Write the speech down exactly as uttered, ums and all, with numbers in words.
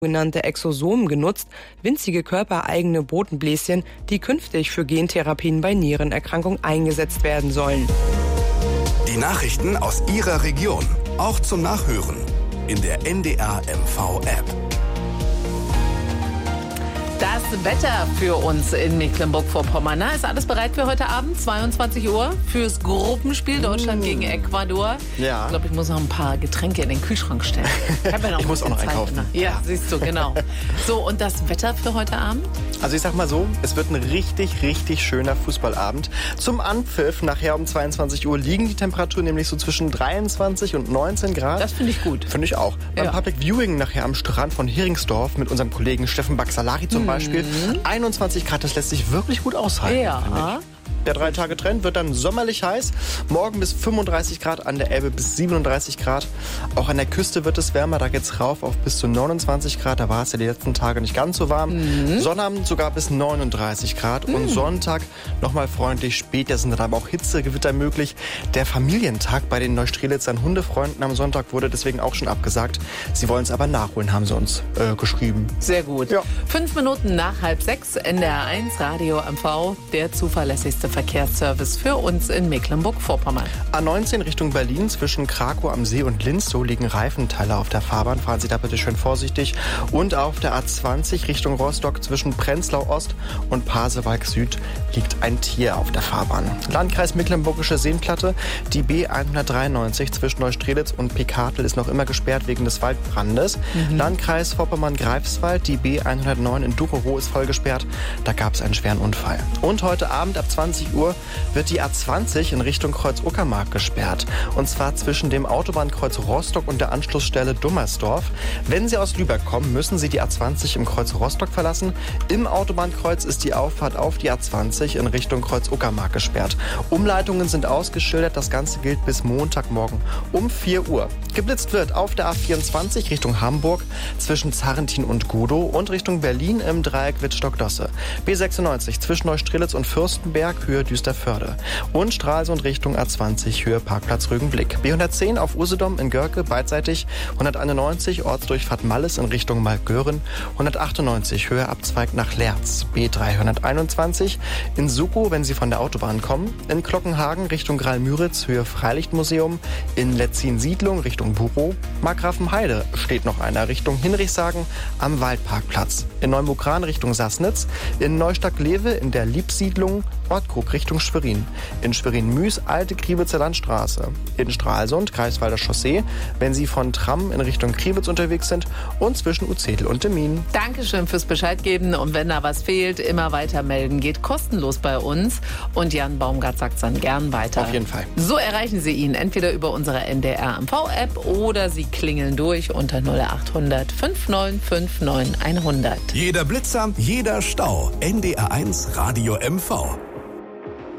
sogenannte Exosomen genutzt, winzige körpereigene Botenbläschen, die künftig für Gentherapien bei Nierenerkrankungen eingesetzt werden sollen. Die Nachrichten aus Ihrer Region, auch zum Nachhören in der N D R M V-App. Das Wetter für uns in Mecklenburg-Vorpommern. Na, ist alles bereit für heute Abend? zweiundzwanzig Uhr fürs Gruppenspiel Deutschland mm. gegen Ecuador. Ja. Ich glaube, ich muss noch ein paar Getränke in den Kühlschrank stellen. Ich, hab ja noch ich muss auch noch Zeit einkaufen. Nach. Ja, siehst du, genau. So, und das Wetter für heute Abend? Also ich sag mal so, es wird ein richtig, richtig schöner Fußballabend. Zum Anpfiff nachher um zweiundzwanzig Uhr liegen die Temperaturen nämlich so zwischen dreiundzwanzig und neunzehn Grad. Das finde ich gut. Finde ich auch. Ja. Beim Public Viewing nachher am Strand von Heringsdorf mit unserem Kollegen Steffen Baxalari zum hm. Beispiel. einundzwanzig Grad, das lässt sich wirklich gut aushalten. Ja. Der drei Tage Trend wird dann sommerlich heiß. Morgen bis fünfunddreißig Grad, an der Elbe bis siebenunddreißig Grad. Auch an der Küste wird es wärmer, da geht's rauf auf bis zu neunundzwanzig Grad. Da war es ja die letzten Tage nicht ganz so warm. Mhm. Sonnabend sogar bis neununddreißig Grad. Mhm. Und Sonntag nochmal freundlich spät. Da sind dann aber auch Hitzegewitter möglich. Der Familientag bei den Neustrelitzern Hundefreunden am Sonntag wurde deswegen auch schon abgesagt. Sie wollen es aber nachholen, haben sie uns äh, geschrieben. Sehr gut. Ja. Fünf Minuten nach halb sechs, N D R eins, Radio M V, der zuverlässigste Verkehrsservice für uns in Mecklenburg-Vorpommern. A neunzehn Richtung Berlin zwischen Krakow am See und Linz. So liegen Reifenteile auf der Fahrbahn. Fahren Sie da bitte schön vorsichtig. Und auf der A zwanzig Richtung Rostock zwischen Prenzlau Ost und Pasewalk Süd liegt ein Tier auf der Fahrbahn. Landkreis Mecklenburgische Seenplatte. Die B hundertdreiundneunzig zwischen Neustrelitz und Pickartel ist noch immer gesperrt wegen des Waldbrandes. Mhm. Landkreis Vorpommern-Greifswald. Die B hundertneun in Ducherow ist voll gesperrt. Da gab es einen schweren Unfall. Und heute Abend ab zwanzig Uhr wird die A zwanzig in Richtung Kreuz-Uckermark gesperrt. Und zwar zwischen dem Autobahnkreuz Rostock und der Anschlussstelle Dummersdorf. Wenn Sie aus Lübeck kommen, müssen Sie die A zwanzig im Kreuz Rostock verlassen. Im Autobahnkreuz ist die Auffahrt auf die A zwanzig in Richtung Kreuz-Uckermark gesperrt. Umleitungen sind ausgeschildert. Das Ganze gilt bis Montagmorgen um vier Uhr. Geblitzt wird auf der A vierundzwanzig Richtung Hamburg zwischen Zarrentin und Godow und Richtung Berlin im Dreieck Wittstock-Dosse. B sechsundneunzig zwischen Neustrelitz und Fürstenberg, Höhe Düsterförde. Und Stralsund Richtung A zwanzig, Höhe Parkplatz Rügenblick. B hundertzehn auf Usedom in Görke, beidseitig. hunderteinundneunzig Ortsdurchfahrt Malles in Richtung Malgören. hundertachtundneunzig, Höhe Abzweig nach Lerz. B dreihunderteinundzwanzig in Sukow, wenn Sie von der Autobahn kommen. In Glockenhagen Richtung Graal-Müritz, Höhe Freilichtmuseum. In Letzin-Siedlung Richtung Buchow. Markgrafenheide steht noch einer Richtung Hinrichshagen am Waldparkplatz. In Neumugran Richtung Sassnitz. In Neustadt-Glewe in der Liebsiedlung Ortkrug Richtung Schwerin. In Schwerin-Müs Alte Kriewitzer Landstraße. In Stralsund Greifswalder Chaussee, wenn Sie von Tram in Richtung Kriewitz unterwegs sind. Und zwischen Uzedel und Demmin. Dankeschön fürs Bescheid geben. Und wenn da was fehlt, immer weiter melden. Geht kostenlos bei uns. Und Jan Baumgart sagt es dann gern weiter. Auf jeden Fall. So erreichen Sie ihn entweder über unsere N D R M V-App oder Sie klingeln durch unter null acht hundert neunundfünfzig neunundfünfzig hundert. Jeder Blitzer, jeder Stau. N D R eins Radio M V.